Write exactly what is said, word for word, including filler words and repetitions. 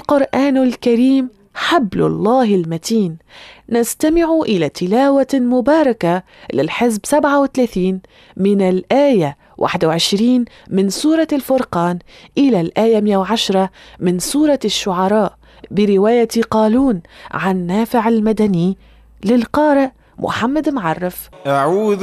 القرآن الكريم حبل الله المتين. نستمع إلى تلاوة مباركة للحزب سبعة وثلاثين من الآية واحد وعشرين من سورة الفرقان إلى الآية مئة وعشرة من سورة الشعراء برواية قالون عن نافع المدني، للقارئ محمد معرف. أعوذ